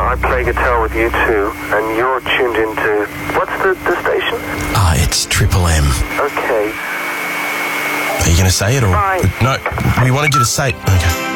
I play guitar with U2, and you're tuned into... What's the station? It's Triple M. Okay. Are you going to say it or... Bye. No, we wanted you to say it. Okay.